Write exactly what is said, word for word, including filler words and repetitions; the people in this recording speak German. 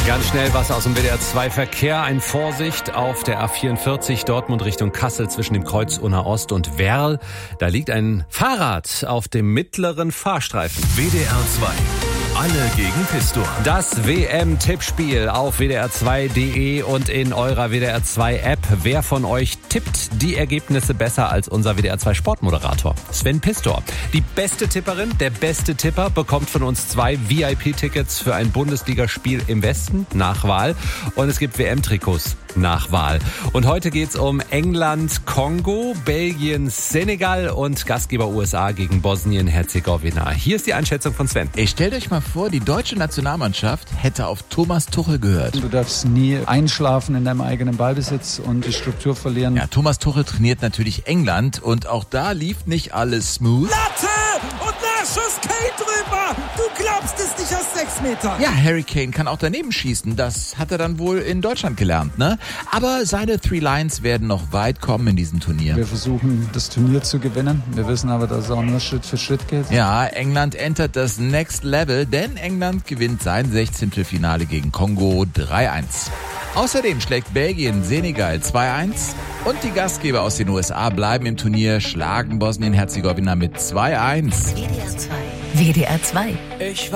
Ganz schnell was aus dem W D R zwei Verkehr. Ein Vorsicht auf der A vierundvierzig Dortmund Richtung Kassel zwischen dem Kreuz Unna Ost und Werl. Da liegt ein Fahrrad auf dem mittleren Fahrstreifen. W D R zwei. Alle gegen Pistor. Das W M-Tippspiel auf W D R zwei Punkt de und in eurer W D R zwei App. Wer von euch tippt die Ergebnisse besser als unser W D R zwei Sportmoderator Sven Pistor? Die beste Tipperin, der beste Tipper bekommt von uns zwei V I P-Tickets für ein Bundesligaspiel im Westen nach Wahl. Und es gibt W M-Trikots nach Wahl. Und heute geht's um England, Kongo, Belgien, Senegal und Gastgeber U S A gegen Bosnien-Herzegowina. Hier ist die Einschätzung von Sven. Ich stellt euch mal vor, die deutsche Nationalmannschaft hätte auf Thomas Tuchel gehört. Du darfst nie einschlafen in deinem eigenen Ballbesitz und die Struktur verlieren. Ja, Thomas Tuchel trainiert natürlich England und auch da lief nicht alles smooth. Latte und Nachschuss, Kane drüber. Du glaubst es nicht aus sechs Metern. Ja, Harry Kane kann auch daneben schießen. Das hat er dann wohl in Deutschland gelernt, ne? Aber seine Three Lions werden noch weit kommen in diesem Turnier. Wir versuchen, das Turnier zu gewinnen. Wir wissen aber, dass es auch nur Schritt für Schritt geht. Ja, England entert das Next Level, denn England gewinnt sein Sechzehntelfinale gegen Kongo drei eins. Außerdem schlägt Belgien Senegal zwei eins und die Gastgeber aus den U S A bleiben im Turnier, schlagen Bosnien-Herzegowina mit zwei eins. W D R zwei. W D R zwei. Ich